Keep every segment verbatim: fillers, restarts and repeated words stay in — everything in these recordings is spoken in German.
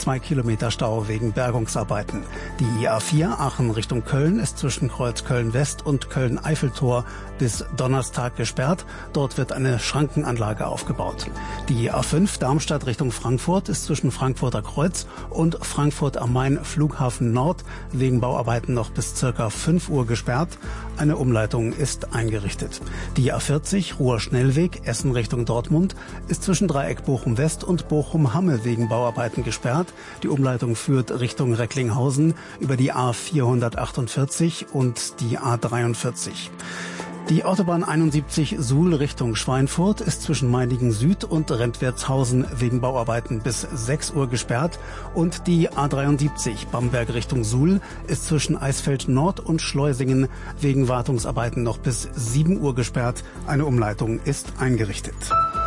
Zwei Kilometer Stau wegen Bergungsarbeiten. Die A vier Aachen Richtung Köln ist zwischen Kreuz Köln-West und Köln-Eiffeltor bis Donnerstag gesperrt. Dort wird eine Schrankenanlage aufgebaut. Die A fünf Darmstadt Richtung Frankfurt ist zwischen Frankfurter Kreuz und Frankfurt am Main Flughafen Nord wegen Bauarbeiten noch bis circa fünf Uhr gesperrt. Eine Umleitung ist eingerichtet. Die A vierzig Ruhr-Schnellweg Essen Richtung Dortmund ist zwischen Dreieck Bochum-West und Bochum-Hamme wegen Bauarbeiten gesperrt. Die Umleitung führt Richtung Recklinghausen über die A vierhundertachtundvierzig und die A dreiundvierzig. Die Autobahn einundsiebzig Suhl Richtung Schweinfurt ist zwischen Meiningen Süd und Rentwertshausen wegen Bauarbeiten bis sechs Uhr gesperrt und die A dreiundsiebzig Bamberg Richtung Suhl ist zwischen Eisfeld Nord und Schleusingen wegen Wartungsarbeiten noch bis sieben Uhr gesperrt. Eine Umleitung ist eingerichtet.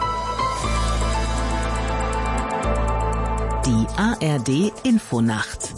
Die A R D Infonacht.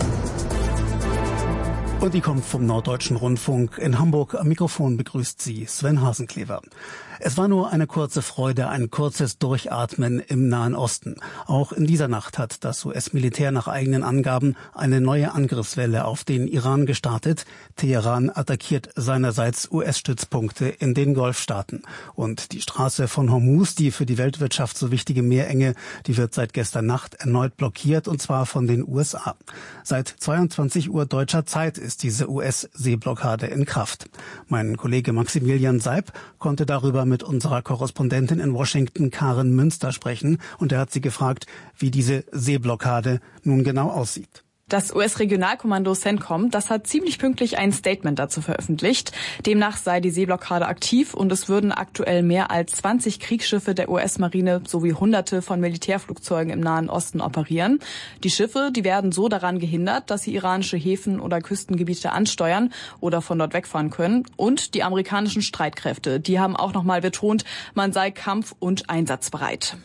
Und die kommt vom Norddeutschen Rundfunk. In Hamburg am Mikrofon begrüßt sie Sven Hasenklever. Es war nur eine kurze Freude, ein kurzes Durchatmen im Nahen Osten. Auch in dieser Nacht hat das U S-Militär nach eigenen Angaben eine neue Angriffswelle auf den Iran gestartet. Teheran attackiert seinerseits U S-Stützpunkte in den Golfstaaten. Und die Straße von Hormuz, die für die Weltwirtschaft so wichtige Meerenge, die wird seit gestern Nacht erneut blockiert, und zwar von den U S A. Seit zweiundzwanzig Uhr deutscher Zeit ist diese U S-Seeblockade in Kraft. Mein Kollege Maximilian Seib konnte darüber mit unserer Korrespondentin in Washington, Karen Münster, sprechen, und er hat sie gefragt, wie diese Seeblockade nun genau aussieht. Das U S-Regionalkommando CENTCOM, das hat ziemlich pünktlich ein Statement dazu veröffentlicht. Demnach sei die Seeblockade aktiv und es würden aktuell mehr als zwanzig Kriegsschiffe der U S-Marine sowie Hunderte von Militärflugzeugen im Nahen Osten operieren. Die Schiffe, die werden so daran gehindert, dass sie iranische Häfen oder Küstengebiete ansteuern oder von dort wegfahren können. Und die amerikanischen Streitkräfte, die haben auch nochmal betont, man sei kampf- und einsatzbereit.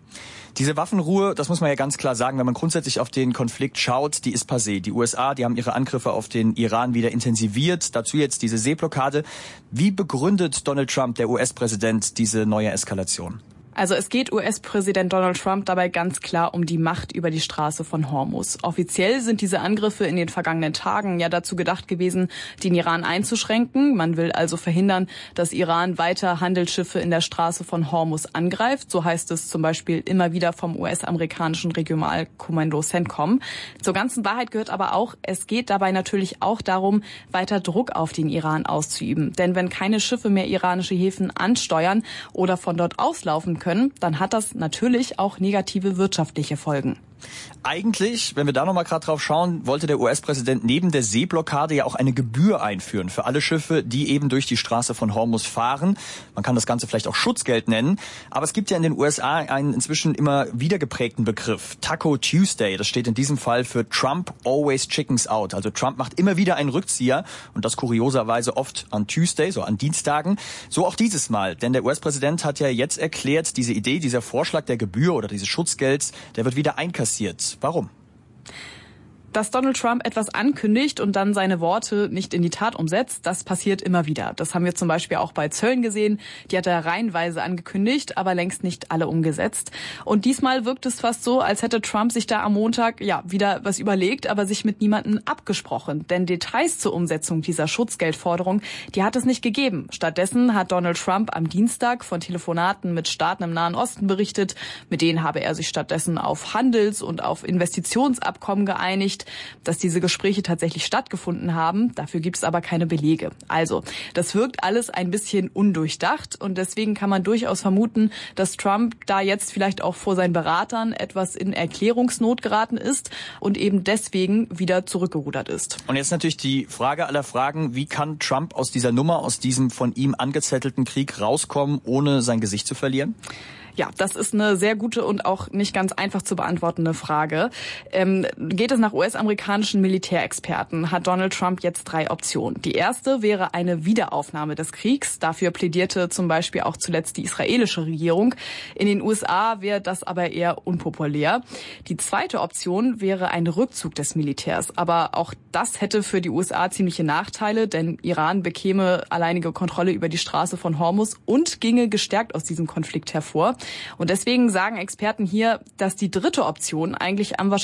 Diese Waffenruhe, das muss man ja ganz klar sagen, wenn man grundsätzlich auf den Konflikt schaut, die ist passé. Die U S A, die haben ihre Angriffe auf den Iran wieder intensiviert. Dazu jetzt diese Seeblockade. Wie begründet Donald Trump, der U S-Präsident, diese neue Eskalation? Also es geht U S-Präsident Donald Trump dabei ganz klar um die Macht über die Straße von Hormuz. Offiziell sind diese Angriffe in den vergangenen Tagen ja dazu gedacht gewesen, den Iran einzuschränken. Man will also verhindern, dass Iran weiter Handelsschiffe in der Straße von Hormuz angreift. So heißt es zum Beispiel immer wieder vom U S-amerikanischen Regionalkommando CENTCOM. Zur ganzen Wahrheit gehört aber auch, es geht dabei natürlich auch darum, weiter Druck auf den Iran auszuüben. Denn wenn keine Schiffe mehr iranische Häfen ansteuern oder von dort auslaufen können, dann hat das natürlich auch negative wirtschaftliche Folgen. Eigentlich, wenn wir da nochmal gerade drauf schauen, wollte der U S-Präsident neben der Seeblockade ja auch eine Gebühr einführen für alle Schiffe, die eben durch die Straße von Hormuz fahren. Man kann das Ganze vielleicht auch Schutzgeld nennen. Aber es gibt ja in den U S A einen inzwischen immer wieder geprägten Begriff, Taco Tuesday. Das steht in diesem Fall für Trump always chickens out. Also Trump macht immer wieder einen Rückzieher und das kurioserweise oft an Tuesday, so an Dienstagen. So auch dieses Mal, denn der U S-Präsident hat ja jetzt erklärt, diese Idee, dieser Vorschlag der Gebühr oder dieses Schutzgelds, der wird wieder einkassiert. Warum? Dass Donald Trump etwas ankündigt und dann seine Worte nicht in die Tat umsetzt, das passiert immer wieder. Das haben wir zum Beispiel auch bei Zöllen gesehen. Die hat er reihenweise angekündigt, aber längst nicht alle umgesetzt. Und diesmal wirkt es fast so, als hätte Trump sich da am Montag ja wieder was überlegt, aber sich mit niemandem abgesprochen. Denn Details zur Umsetzung dieser Schutzgeldforderung, die hat es nicht gegeben. Stattdessen hat Donald Trump am Dienstag von Telefonaten mit Staaten im Nahen Osten berichtet. Mit denen habe er sich stattdessen auf Handels- und auf Investitionsabkommen geeinigt. Dass diese Gespräche tatsächlich stattgefunden haben. Dafür gibt es aber keine Belege. Also, das wirkt alles ein bisschen undurchdacht und deswegen kann man durchaus vermuten, dass Trump da jetzt vielleicht auch vor seinen Beratern etwas in Erklärungsnot geraten ist und eben deswegen wieder zurückgerudert ist. Und jetzt natürlich die Frage aller Fragen, wie kann Trump aus dieser Nummer, aus diesem von ihm angezettelten Krieg rauskommen, ohne sein Gesicht zu verlieren? Ja, das ist eine sehr gute und auch nicht ganz einfach zu beantwortende Frage. Ähm, geht es nach U S-amerikanischen Militärexperten, hat Donald Trump jetzt drei Optionen. Die erste wäre eine Wiederaufnahme des Kriegs. Dafür plädierte zum Beispiel auch zuletzt die israelische Regierung. In den U S A wäre das aber eher unpopulär. Die zweite Option wäre ein Rückzug des Militärs. Aber auch das hätte für die U S A ziemliche Nachteile, denn Iran bekäme alleinige Kontrolle über die Straße von Hormuz und ginge gestärkt aus diesem Konflikt hervor. Und deswegen sagen Experten hier, dass die dritte Option eigentlich am wahrscheinlichsten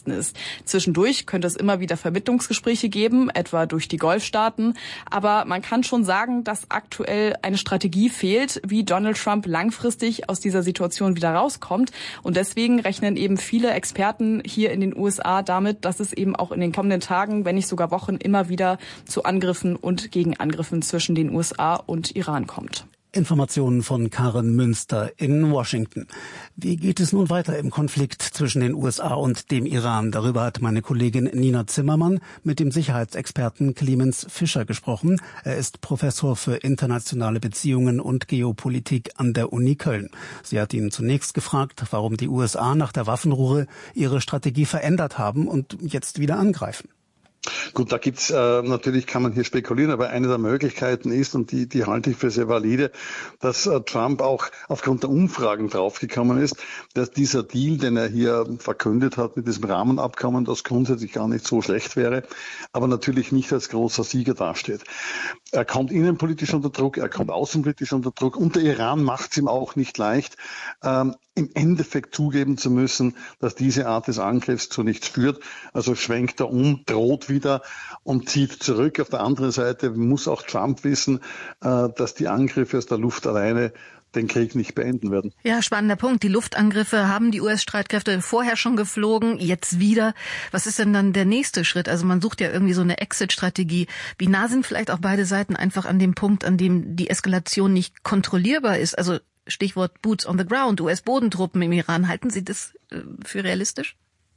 besten ist. Zwischendurch könnte es immer wieder Vermittlungsgespräche geben, etwa durch die Golfstaaten. Aber man kann schon sagen, dass aktuell eine Strategie fehlt, wie Donald Trump langfristig aus dieser Situation wieder rauskommt. Und deswegen rechnen eben viele Experten hier in den U S A damit, dass es eben auch in den kommenden Tagen, wenn nicht sogar Wochen, immer wieder zu Angriffen und Gegenangriffen zwischen den U S A und Iran kommt. Informationen von Karin Münster in Washington. Wie geht es nun weiter im Konflikt zwischen den U S A und dem Iran? Darüber hat meine Kollegin Nina Zimmermann mit dem Sicherheitsexperten Clemens Fischer gesprochen. Er ist Professor für internationale Beziehungen und Geopolitik an der Uni Köln. Sie hat ihn zunächst gefragt, warum die U S A nach der Waffenruhe ihre Strategie verändert haben und jetzt wieder angreifen. Gut, da gibt's äh, natürlich, kann man hier spekulieren, aber eine der Möglichkeiten ist, und die, die halte ich für sehr valide, dass äh, Trump auch aufgrund der Umfragen draufgekommen ist, dass dieser Deal, den er hier verkündet hat mit diesem Rahmenabkommen, das grundsätzlich gar nicht so schlecht wäre, aber natürlich nicht als großer Sieger dasteht. Er kommt innenpolitisch unter Druck, er kommt außenpolitisch unter Druck und der Iran macht es ihm auch nicht leicht, ähm, im Endeffekt zugeben zu müssen, dass diese Art des Angriffs zu nichts führt. Also schwenkt er um, droht wieder und zieht zurück. Auf der anderen Seite muss auch Trump wissen, äh, dass die Angriffe aus der Luft alleine den Krieg nicht beenden werden. Ja, spannender Punkt. Die Luftangriffe haben die U S-Streitkräfte vorher schon geflogen, jetzt wieder. Was ist denn dann der nächste Schritt? Also man sucht ja irgendwie so eine Exit-Strategie. Wie nah sind vielleicht auch beide Seiten einfach an dem Punkt, an dem die Eskalation nicht kontrollierbar ist? Also Stichwort Boots on the ground, U S-Bodentruppen im Iran. Halten Sie das für realistisch?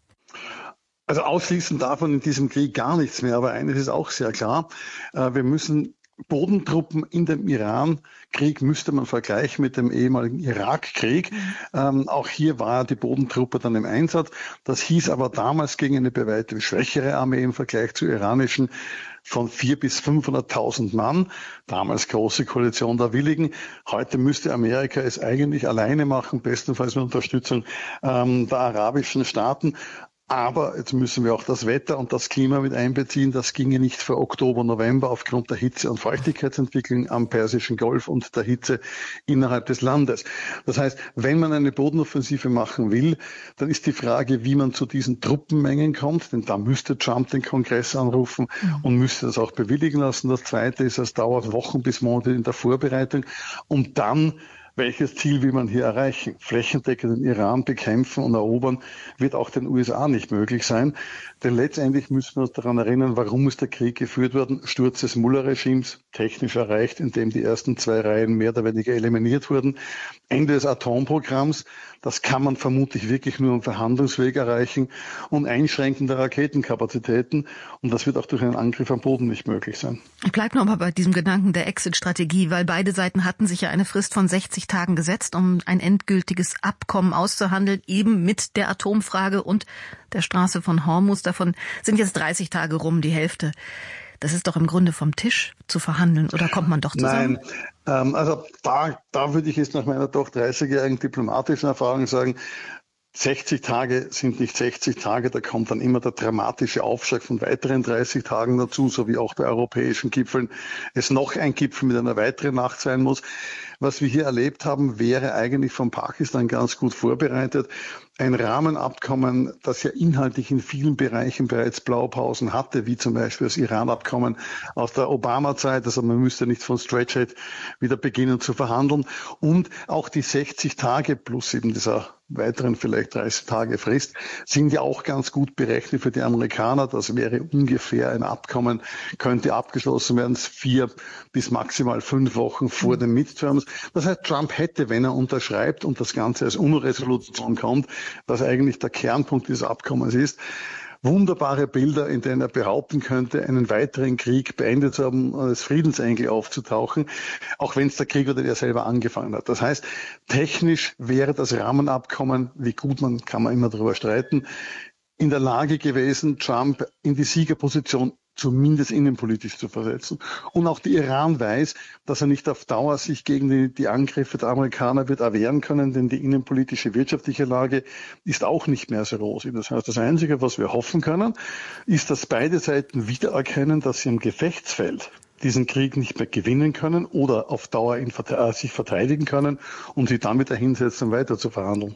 Also ausschließen davon in diesem Krieg gar nichts mehr. Aber eines ist auch sehr klar. Wir müssen Bodentruppen in dem Iran-Krieg müsste man vergleichen mit dem ehemaligen Irak-Krieg. Mhm. Ähm, auch hier war die Bodentruppe dann im Einsatz. Das hieß aber damals gegen eine bei weitem schwächere Armee im Vergleich zur iranischen von vierhunderttausend bis fünfhunderttausend Mann. Damals große Koalition der Willigen. Heute müsste Amerika es eigentlich alleine machen, bestenfalls mit Unterstützung ähm, der arabischen Staaten. Aber jetzt müssen wir auch das Wetter und das Klima mit einbeziehen. Das ginge nicht vor Oktober, November aufgrund der Hitze- und Feuchtigkeitsentwicklung am Persischen Golf und der Hitze innerhalb des Landes. Das heißt, wenn man eine Bodenoffensive machen will, dann ist die Frage, wie man zu diesen Truppenmengen kommt. Denn da müsste Trump den Kongress anrufen und müsste das auch bewilligen lassen. Das Zweite ist, es dauert Wochen bis Monate in der Vorbereitung. Und dann welches Ziel will man hier erreichen? Flächendeckend den Iran bekämpfen und erobern wird auch den U S A nicht möglich sein. Denn letztendlich müssen wir uns daran erinnern, warum ist der Krieg geführt worden? Sturz des Mullah-Regimes, technisch erreicht, indem die ersten zwei Reihen mehr oder weniger eliminiert wurden. Ende des Atomprogramms, das kann man vermutlich wirklich nur am Verhandlungsweg erreichen, und Einschränken der Raketenkapazitäten. Und das wird auch durch einen Angriff am Boden nicht möglich sein. Ich bleibe noch mal bei diesem Gedanken der Exit-Strategie, weil beide Seiten hatten sich ja eine Frist von sechzig Tagen gesetzt, um ein endgültiges Abkommen auszuhandeln, eben mit der Atomfrage und der Straße von Hormuz. Davon sind jetzt dreißig Tage rum, die Hälfte. Das ist doch im Grunde vom Tisch zu verhandeln, oder kommt man doch zusammen? Nein, ähm, also da, da würde ich jetzt nach meiner doch dreißigjährigen diplomatischen Erfahrung sagen, sechzig Tage sind nicht sechzig Tage, da kommt dann immer der dramatische Aufschlag von weiteren dreißig Tagen dazu, so wie auch bei europäischen Gipfeln es noch ein Gipfel mit einer weiteren Nacht sein muss. Was wir hier erlebt haben, wäre eigentlich von Pakistan ganz gut vorbereitet. Ein Rahmenabkommen, das ja inhaltlich in vielen Bereichen bereits Blaupausen hatte, wie zum Beispiel das Iran-Abkommen aus der Obama-Zeit. Also man müsste nicht von Stretchhead wieder beginnen zu verhandeln. Und auch die sechzig Tage plus eben dieser weiteren vielleicht dreißig Tage Frist sind ja auch ganz gut berechnet für die Amerikaner. Das wäre ungefähr ein Abkommen, könnte abgeschlossen werden, vier bis maximal fünf Wochen vor den Midterms. Das heißt, Trump hätte, wenn er unterschreibt und das Ganze als UNO-Resolution kommt, was eigentlich der Kernpunkt dieses Abkommens ist, wunderbare Bilder, in denen er behaupten könnte, einen weiteren Krieg beendet zu haben, als Friedensengel aufzutauchen, auch wenn es der Krieg oder der selber angefangen hat. Das heißt, technisch wäre das Rahmenabkommen, wie gut man, kann man immer darüber streiten, in der Lage gewesen, Trump in die Siegerposition zumindest innenpolitisch zu versetzen. Und auch der Iran weiß, dass er nicht auf Dauer sich gegen die, die Angriffe der Amerikaner wird erwehren können, denn die innenpolitische wirtschaftliche Lage ist auch nicht mehr so rosig. Das heißt, das Einzige, was wir hoffen können, ist, dass beide Seiten wiedererkennen, dass sie im Gefechtsfeld diesen Krieg nicht mehr gewinnen können oder auf Dauer ihn, äh, sich verteidigen können und sie dann wieder hinsetzen, um weiter zu verhandeln.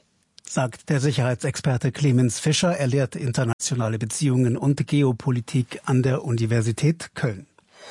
sagt der Sicherheitsexperte Clemens Fischer. Er lehrt internationale Beziehungen und Geopolitik an der Universität Köln.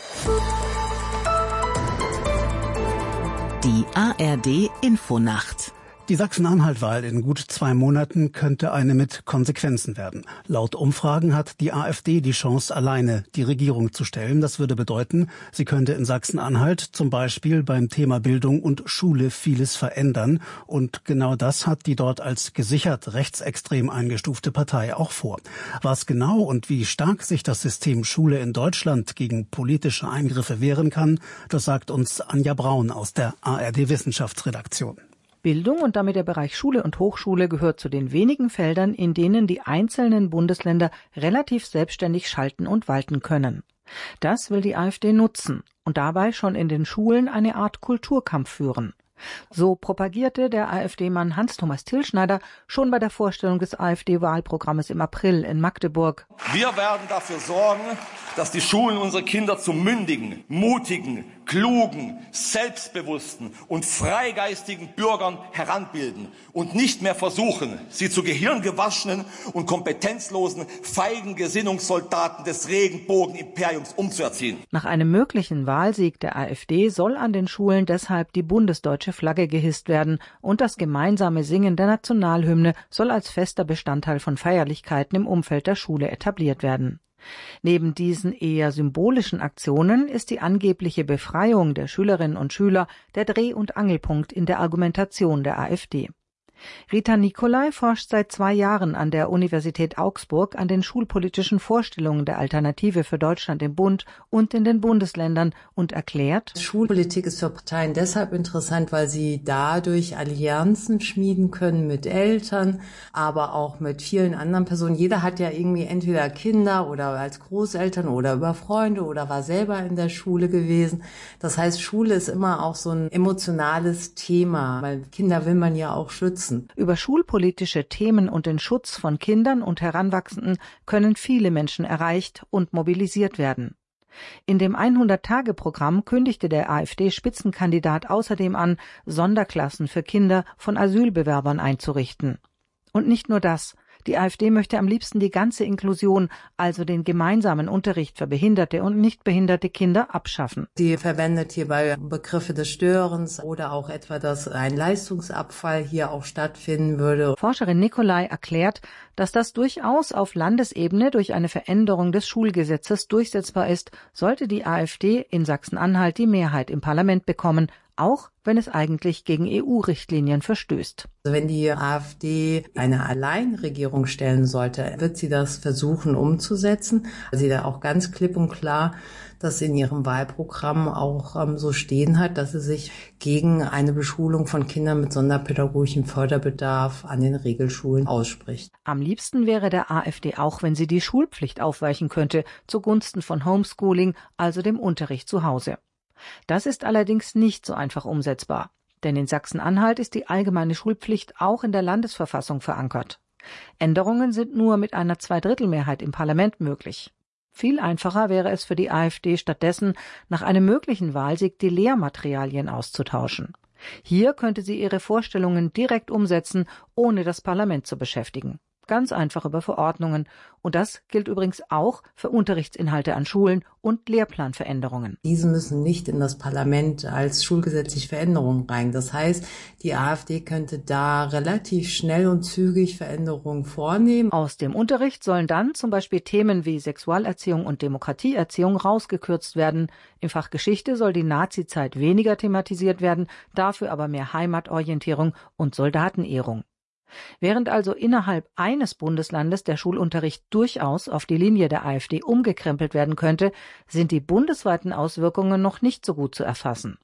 Die A R D Infonacht. Die Sachsen-Anhalt-Wahl in gut zwei Monaten könnte eine mit Konsequenzen werden. Laut Umfragen hat die AfD die Chance, alleine die Regierung zu stellen. Das würde bedeuten, sie könnte in Sachsen-Anhalt zum Beispiel beim Thema Bildung und Schule vieles verändern. Und genau das hat die dort als gesichert rechtsextrem eingestufte Partei auch vor. Was genau und wie stark sich das System Schule in Deutschland gegen politische Eingriffe wehren kann, das sagt uns Anja Braun aus der A R D-Wissenschaftsredaktion. Bildung und damit der Bereich Schule und Hochschule gehört zu den wenigen Feldern, in denen die einzelnen Bundesländer relativ selbstständig schalten und walten können. Das will die AfD nutzen und dabei schon in den Schulen eine Art Kulturkampf führen. So propagierte der AfD-Mann Hans-Thomas Tilschneider schon bei der Vorstellung des AfD-Wahlprogrammes im April in Magdeburg. Wir werden dafür sorgen, dass die Schulen unsere Kinder zu mündigen, mutigen, klugen, selbstbewussten und freigeistigen Bürgern heranbilden und nicht mehr versuchen, sie zu gehirngewaschenen und kompetenzlosen, feigen Gesinnungssoldaten des Regenbogenimperiums umzuerziehen. Nach einem möglichen Wahlsieg der AfD soll an den Schulen deshalb die bundesdeutsche Flagge gehisst werden und das gemeinsame Singen der Nationalhymne soll als fester Bestandteil von Feierlichkeiten im Umfeld der Schule etabliert werden. Neben diesen eher symbolischen Aktionen ist die angebliche Befreiung der Schülerinnen und Schüler der Dreh- und Angelpunkt in der Argumentation der AfD. Rita Nicolai forscht seit zwei Jahren an der Universität Augsburg an den schulpolitischen Vorstellungen der Alternative für Deutschland im Bund und in den Bundesländern und erklärt: Schulpolitik ist für Parteien deshalb interessant, weil sie dadurch Allianzen schmieden können mit Eltern, aber auch mit vielen anderen Personen. Jeder hat ja irgendwie entweder Kinder oder als Großeltern oder über Freunde oder war selber in der Schule gewesen. Das heißt, Schule ist immer auch so ein emotionales Thema, weil Kinder will man ja auch schützen. Über schulpolitische Themen und den Schutz von Kindern und Heranwachsenden können viele Menschen erreicht und mobilisiert werden. In dem hundert-Tage-Programm kündigte der AfD-Spitzenkandidat außerdem an, Sonderklassen für Kinder von Asylbewerbern einzurichten. Und nicht nur das. Die AfD möchte am liebsten die ganze Inklusion, also den gemeinsamen Unterricht für behinderte und nicht behinderte Kinder, abschaffen. Sie verwendet hierbei Begriffe des Störens oder auch etwa, dass ein Leistungsabfall hier auch stattfinden würde. Forscherin Nicolai erklärt, dass das durchaus auf Landesebene durch eine Veränderung des Schulgesetzes durchsetzbar ist, sollte die AfD in Sachsen-Anhalt die Mehrheit im Parlament bekommen, auch wenn es eigentlich gegen E U-Richtlinien verstößt. Wenn die AfD eine Alleinregierung stellen sollte, wird sie das versuchen umzusetzen. Sie da auch ganz klipp und klar das in ihrem Wahlprogramm auch ähm, so stehen hat, dass sie sich gegen eine Beschulung von Kindern mit sonderpädagogischem Förderbedarf an den Regelschulen ausspricht. Am liebsten wäre der AfD auch, wenn sie die Schulpflicht aufweichen könnte, zugunsten von Homeschooling, also dem Unterricht zu Hause. Das ist allerdings nicht so einfach umsetzbar, denn in Sachsen-Anhalt ist die allgemeine Schulpflicht auch in der Landesverfassung verankert. Änderungen sind nur mit einer Zweidrittelmehrheit im Parlament möglich. Viel einfacher wäre es für die AfD stattdessen, nach einem möglichen Wahlsieg die Lehrmaterialien auszutauschen. Hier könnte sie ihre Vorstellungen direkt umsetzen, ohne das Parlament zu beschäftigen. Ganz einfach über Verordnungen. Und das gilt übrigens auch für Unterrichtsinhalte an Schulen und Lehrplanveränderungen. Diese müssen nicht in das Parlament als schulgesetzliche Veränderungen rein. Das heißt, die AfD könnte da relativ schnell und zügig Veränderungen vornehmen. Aus dem Unterricht sollen dann zum Beispiel Themen wie Sexualerziehung und Demokratieerziehung rausgekürzt werden. Im Fach Geschichte soll die Nazizeit weniger thematisiert werden, dafür aber mehr Heimatorientierung und Soldatenehrung. Während also innerhalb eines Bundeslandes der Schulunterricht durchaus auf die Linie der AfD umgekrempelt werden könnte, sind die bundesweiten Auswirkungen noch nicht so gut zu erfassen.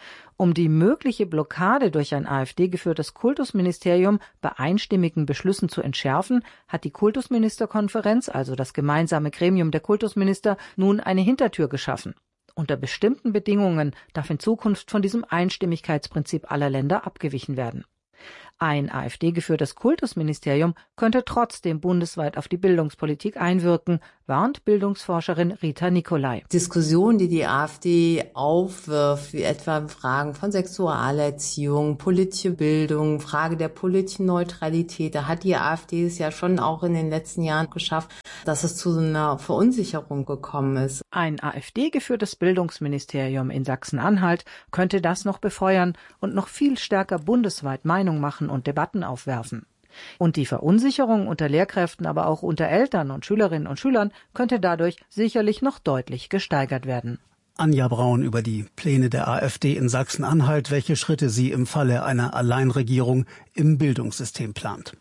Um die mögliche Blockade durch ein AfD-geführtes Kultusministerium bei einstimmigen Beschlüssen zu entschärfen, hat die Kultusministerkonferenz, also das gemeinsame Gremium der Kultusminister, nun eine Hintertür geschaffen. Unter bestimmten Bedingungen darf in Zukunft von diesem Einstimmigkeitsprinzip aller Länder abgewichen werden. Ein AfD-geführtes Kultusministerium könnte trotzdem bundesweit auf die Bildungspolitik einwirken, warnt Bildungsforscherin Rita Nicolai. Diskussionen, die die AfD aufwirft, wie etwa Fragen von Sexualerziehung, politische Bildung, Frage der politischen Neutralität, da hat die AfD es ja schon auch in den letzten Jahren geschafft, dass es zu so einer Verunsicherung gekommen ist. Ein AfD-geführtes Bildungsministerium in Sachsen-Anhalt könnte das noch befeuern und noch viel stärker bundesweit Meinung machen und Debatten aufwerfen. Und die Verunsicherung unter Lehrkräften, aber auch unter Eltern und Schülerinnen und Schülern könnte dadurch sicherlich noch deutlich gesteigert werden. Anja Braun über die Pläne der AfD in Sachsen-Anhalt, welche Schritte sie im Falle einer Alleinregierung im Bildungssystem plant.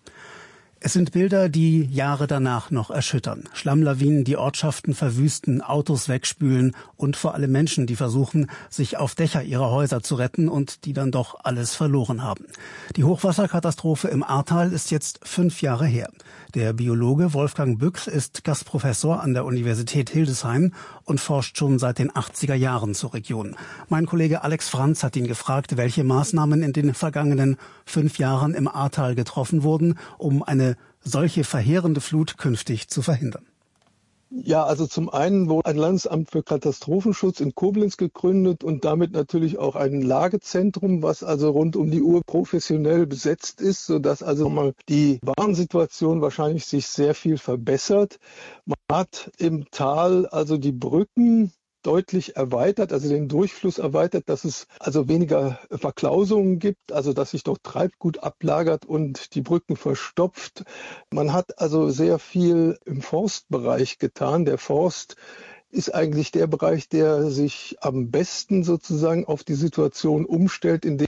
Es sind Bilder, die Jahre danach noch erschüttern. Schlammlawinen, die Ortschaften verwüsten, Autos wegspülen und vor allem Menschen, die versuchen, sich auf Dächer ihrer Häuser zu retten und die dann doch alles verloren haben. Die Hochwasserkatastrophe im Ahrtal ist jetzt fünf Jahre her. Der Biologe Wolfgang Büchs ist Gastprofessor an der Universität Hildesheim und forscht schon seit den achtziger Jahren zur Region. Mein Kollege Alex Franz hat ihn gefragt, welche Maßnahmen in den vergangenen fünf Jahren im Ahrtal getroffen wurden, um eine solche verheerende Flut künftig zu verhindern. Ja, also zum einen wurde ein Landesamt für Katastrophenschutz in Koblenz gegründet und damit natürlich auch ein Lagezentrum, was also rund um die Uhr professionell besetzt ist, sodass also mal die Warnsituation wahrscheinlich sich sehr viel verbessert. Man hat im Tal also die Brücken deutlich erweitert, also den Durchfluss erweitert, dass es also weniger Verklausungen gibt, also dass sich dort Treibgut ablagert und die Brücken verstopft. Man hat also sehr viel im Forstbereich getan. Der Forst ist eigentlich der Bereich, der sich am besten sozusagen auf die Situation umstellt, indem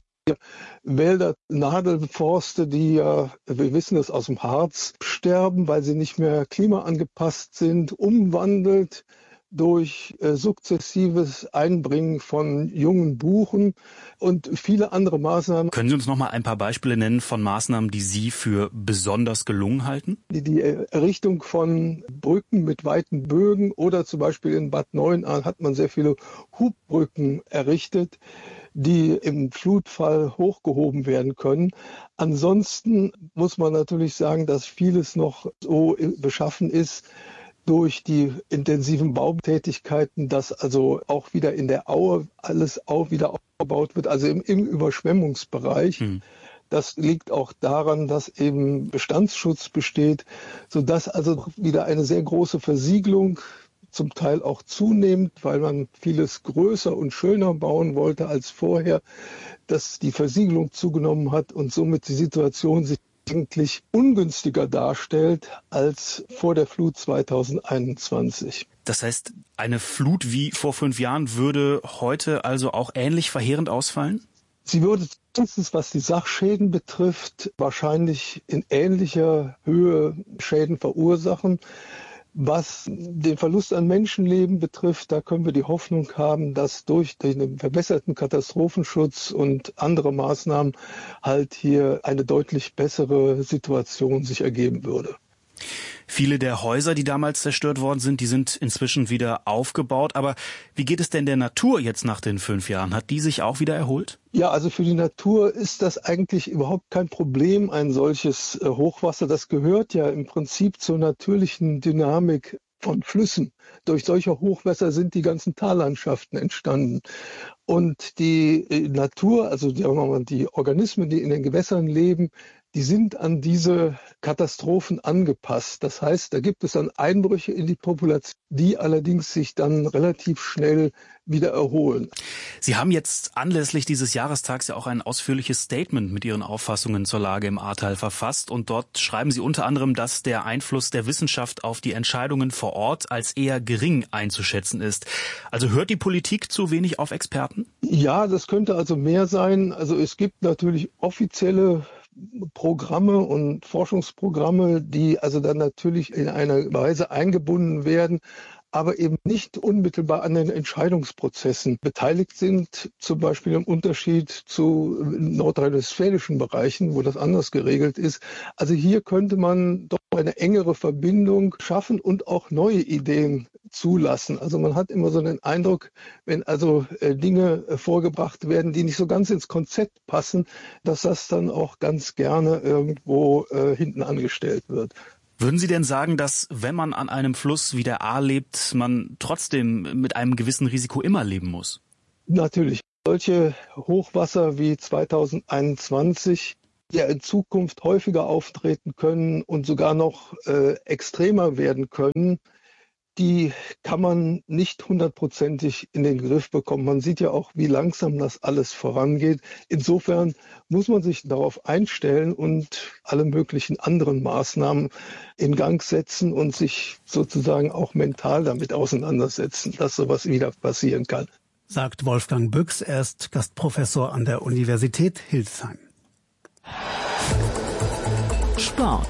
Wälder, Nadelforste, die ja, wir wissen das aus dem Harz, sterben, weil sie nicht mehr klimaangepasst sind, umwandelt durch äh, sukzessives Einbringen von jungen Buchen und viele andere Maßnahmen. Können Sie uns noch mal ein paar Beispiele nennen von Maßnahmen, die Sie für besonders gelungen halten? Die, die Errichtung von Brücken mit weiten Bögen oder zum Beispiel in Bad Neuenahr hat man sehr viele Hubbrücken errichtet, die im Flutfall hochgehoben werden können. Ansonsten muss man natürlich sagen, dass vieles noch so beschaffen ist, durch die intensiven Bautätigkeiten, dass also auch wieder in der Aue alles auch wieder aufgebaut wird, also im, im Überschwemmungsbereich. Hm. Das liegt auch daran, dass eben Bestandsschutz besteht, sodass also wieder eine sehr große Versiegelung zum Teil auch zunimmt, weil man vieles größer und schöner bauen wollte als vorher, dass die Versiegelung zugenommen hat und somit die Situation sich eigentlich ungünstiger darstellt als vor der Flut zweitausendeinundzwanzig. Das heißt, eine Flut wie vor fünf Jahren würde heute also auch ähnlich verheerend ausfallen? Sie würde zumindest, was die Sachschäden betrifft, wahrscheinlich in ähnlicher Höhe Schäden verursachen. Was den Verlust an Menschenleben betrifft, da können wir die Hoffnung haben, dass durch den verbesserten Katastrophenschutz und andere Maßnahmen halt hier eine deutlich bessere Situation sich ergeben würde. Viele der Häuser, die damals zerstört worden sind, die sind inzwischen wieder aufgebaut. Aber wie geht es denn der Natur jetzt nach den fünf Jahren? Hat die sich auch wieder erholt? Ja, also für die Natur ist das eigentlich überhaupt kein Problem, ein solches Hochwasser. Das gehört ja im Prinzip zur natürlichen Dynamik von Flüssen. Durch solche Hochwässer sind die ganzen Tallandschaften entstanden. Und die Natur, also die, die Organismen, die in den Gewässern leben, die sind an diese Katastrophen angepasst. Das heißt, da gibt es dann Einbrüche in die Population, die allerdings sich dann relativ schnell wieder erholen. Sie haben jetzt anlässlich dieses Jahrestags ja auch ein ausführliches Statement mit Ihren Auffassungen zur Lage im Ahrtal verfasst. Und dort schreiben Sie unter anderem, dass der Einfluss der Wissenschaft auf die Entscheidungen vor Ort als eher gering einzuschätzen ist. Also hört die Politik zu wenig auf Experten? Ja, das könnte also mehr sein. Also es gibt natürlich offizielle Programme und Forschungsprogramme, die also dann natürlich in einer Weise eingebunden werden. aber eben nicht unmittelbar an den Entscheidungsprozessen beteiligt sind, zum Beispiel im Unterschied zu nordrhein-westfälischen Bereichen, wo das anders geregelt ist. Also hier könnte man doch eine engere Verbindung schaffen und auch neue Ideen zulassen. Also man hat immer so den Eindruck, wenn also äh, Dinge äh, vorgebracht werden, die nicht so ganz ins Konzept passen, dass das dann auch ganz gerne irgendwo äh, hinten angestellt wird. Würden Sie denn sagen, dass wenn man an einem Fluss wie der Ahr lebt, man trotzdem mit einem gewissen Risiko immer leben muss? Natürlich. Solche Hochwasser wie zweitausendeinundzwanzig, die ja in Zukunft häufiger auftreten können und sogar noch äh, extremer werden können, die kann man nicht hundertprozentig in den Griff bekommen. Man sieht ja auch, wie langsam das alles vorangeht. Insofern muss man sich darauf einstellen und alle möglichen anderen Maßnahmen in Gang setzen und sich sozusagen auch mental damit auseinandersetzen, dass sowas wieder passieren kann. Sagt Wolfgang Büchs, er ist Gastprofessor an der Universität Hildesheim. Sport.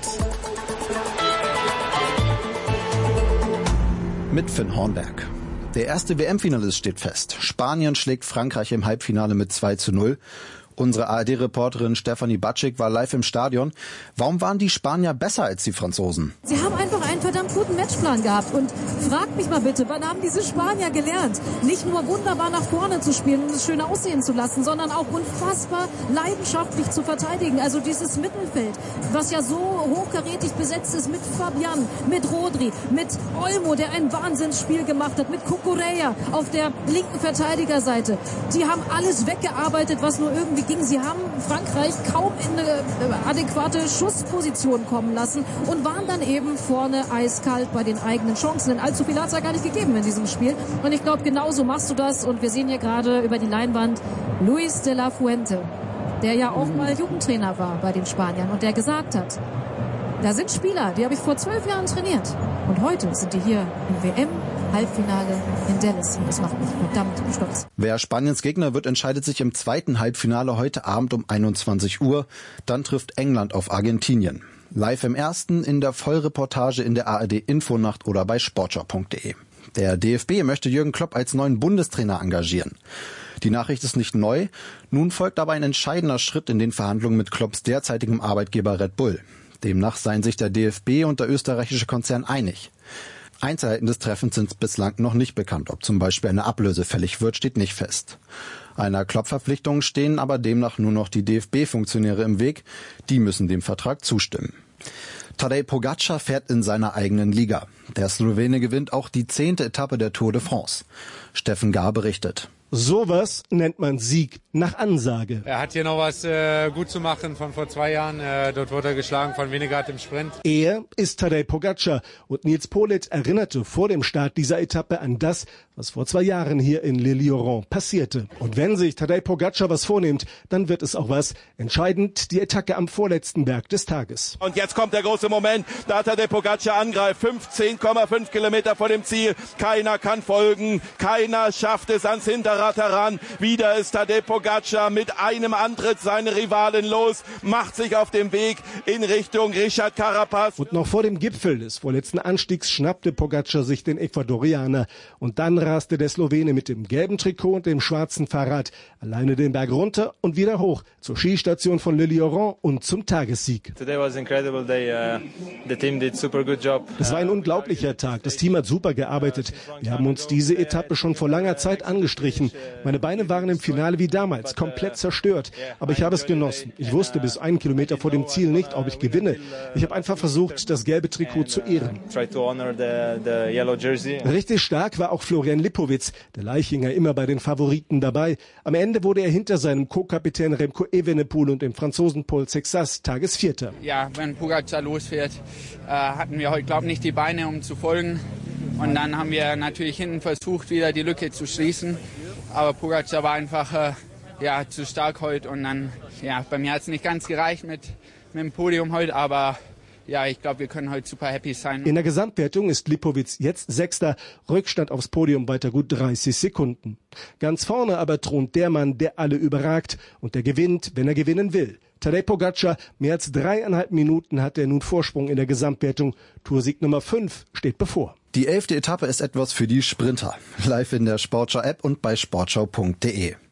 Mit Finn Hornberg. Der erste W M-Finalist steht fest. Spanien schlägt Frankreich im Halbfinale mit zwei zu null. Unsere A R D-Reporterin Stefanie Batschik war live im Stadion. Warum waren die Spanier besser als die Franzosen? Sie haben einfach einen verdammt guten Matchplan gehabt. Und fragt mich mal bitte, wann haben diese Spanier gelernt, nicht nur wunderbar nach vorne zu spielen und es schön aussehen zu lassen, sondern auch unfassbar leidenschaftlich zu verteidigen. Also dieses Mittelfeld, was ja so hochkarätig besetzt ist mit Fabian, mit Rodri, mit Olmo, der ein Wahnsinnsspiel gemacht hat, mit Cucurella auf der linken Verteidigerseite. Die haben alles weggearbeitet, was nur irgendwie ging. Sie haben Frankreich kaum in eine adäquate Schussposition kommen lassen und waren dann eben vorne eiskalt bei den eigenen Chancen. Denn allzu viel hat es ja gar nicht gegeben in diesem Spiel. Und ich glaube, genauso machst du das. Und wir sehen hier gerade über die Leinwand Luis de la Fuente, der ja auch mal Jugendtrainer war bei den Spaniern und der gesagt hat, da sind Spieler, die habe ich vor zwölf Jahren trainiert. Und heute sind die hier im W M-Halbfinale in Dallas. Und das macht mich verdammt stolz. Wer Spaniens Gegner wird, entscheidet sich im zweiten Halbfinale heute Abend um einundzwanzig Uhr. Dann trifft England auf Argentinien. Live im ersten in der Vollreportage in der A R D-Infonacht oder bei sportschau punkt de. Der D F B möchte Jürgen Klopp als neuen Bundestrainer engagieren. Die Nachricht ist nicht neu. Nun folgt aber ein entscheidender Schritt in den Verhandlungen mit Klopps derzeitigem Arbeitgeber Red Bull. Demnach seien sich der D F B und der österreichische Konzern einig. Einzelheiten des Treffens sind bislang noch nicht bekannt. Ob zum Beispiel eine Ablöse fällig wird, steht nicht fest. Einer Klopp-Verpflichtung stehen aber demnach nur noch die D F B-Funktionäre im Weg. Die müssen dem Vertrag zustimmen. Tadej Pogačar fährt in seiner eigenen Liga. Der Slowene gewinnt auch die zehnte Etappe der Tour de France. Steffen Gar berichtet. Sowas nennt man Sieg nach Ansage. Er hat hier noch was äh, gut zu machen von vor zwei Jahren. Äh, dort wurde er geschlagen von Vingegaard im Sprint. Er ist Tadej Pogačar und Nils Politt erinnerte vor dem Start dieser Etappe an das, was vor zwei Jahren hier in Le Lieuran passierte. Und wenn sich Tadej Pogačar was vornimmt, dann wird es auch was. Entscheidend die Attacke am vorletzten Berg des Tages. Und jetzt kommt der große Moment, da Tadej Pogačar angreift. fünfzehn Komma fünf Kilometer vor dem Ziel. Keiner kann folgen. Keiner schafft es ans Hinterrad heran. Wieder ist Tadej Pogačar mit einem Antritt seine Rivalen los, macht sich auf den Weg in Richtung Richard Carapaz. Und noch vor dem Gipfel des vorletzten Anstiegs schnappte Pogačar sich den Ecuadorianer. Und dann raste der Slowene mit dem gelben Trikot und dem schwarzen Fahrrad alleine den Berg runter und wieder hoch zur Skistation von Le Lieuran und zum Tagessieg. Today was incredible day. Uh, the team did super good job. Es war ein unglaublicher Tag. Das Team hat super gearbeitet. Wir haben uns diese Etappe schon vor langer Zeit angestrichen. Meine Beine waren im Finale wie damals komplett zerstört. Aber ich habe es genossen. Ich wusste bis einen Kilometer vor dem Ziel nicht, ob ich gewinne. Ich habe einfach versucht, das gelbe Trikot zu ehren. Richtig stark war auch Florian Lipowitz, der Leichinger, immer bei den Favoriten dabei. Am Ende wurde er hinter seinem Co-Kapitän Remco Evenepoel und dem Franzosen Paul Sexas Tagesvierter. Ja, wenn Pogačar losfährt, äh, hatten wir heute, glaube ich, nicht die Beine, um zu folgen. Und dann haben wir natürlich hinten versucht, wieder die Lücke zu schließen. Aber Pogačar war einfach äh, ja, zu stark heute. Und dann, ja, bei mir hat es nicht ganz gereicht mit, mit dem Podium heute, aber ja, ich glaube, wir können heute super happy sein. In der Gesamtwertung ist Lipowitz jetzt Sechster, Rückstand aufs Podium weiter gut dreißig Sekunden. Ganz vorne aber thront der Mann, der alle überragt und der gewinnt, wenn er gewinnen will. Tadej Pogačar, mehr als dreieinhalb Minuten hat er nun Vorsprung in der Gesamtwertung. Toursieg Nummer fünf steht bevor. Die elfte Etappe ist etwas für die Sprinter. Live in der Sportschau-App und bei sportschau punkt de.